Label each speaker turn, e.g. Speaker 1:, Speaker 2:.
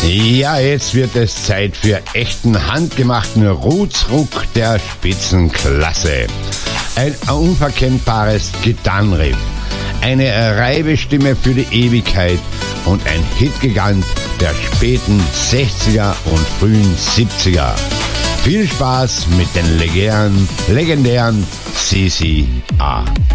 Speaker 1: Ja, jetzt wird es Zeit für echten handgemachten Roots-Ruck der Spitzenklasse. Ein unverkennbares Gitarrenriff, eine Reibestimme für die Ewigkeit und ein Hitgigant der späten 60er und frühen 70er. Viel Spaß mit den legendären CCA.